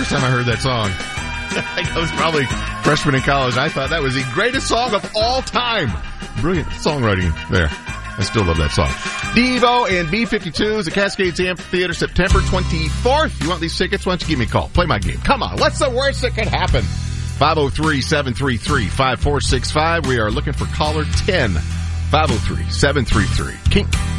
first time I heard that song. I was probably freshman in college. I thought that was the greatest song of all time. Brilliant songwriting there. I still love that song. Devo and B-52s at Cascades Amphitheater, September 24th. You want these tickets? Why don't you give me a call? Play my game. Come on. What's the worst that could happen? 503-733-5465. We are looking for caller 10. 503-733. Kink.